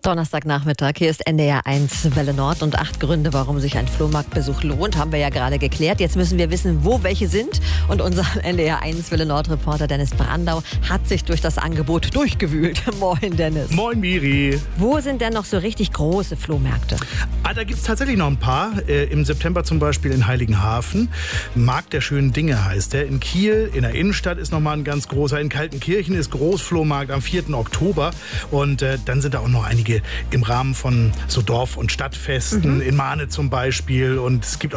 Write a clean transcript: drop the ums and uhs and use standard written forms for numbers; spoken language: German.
Donnerstagnachmittag, hier ist NDR1 Welle Nord und 8 Gründe, warum sich ein Flohmarktbesuch lohnt, haben wir ja gerade geklärt. Jetzt müssen wir wissen, wo welche sind. Und unser NDR1 Welle Nord Reporter Dennis Brandau hat sich durch das Angebot durchgewühlt. Moin Dennis. Moin Miri. Wo sind denn noch so richtig große Flohmärkte? Da gibt es tatsächlich noch ein paar. Im September zum Beispiel in Heiligenhafen. Markt der schönen Dinge heißt der. In Kiel, in der Innenstadt ist nochmal ein ganz großer. In Kaltenkirchen ist Großflohmarkt am 4. Oktober. Und dann sind da auch noch einige im Rahmen von so Dorf- und Stadtfesten. In Mahne zum Beispiel. Und es gibt auch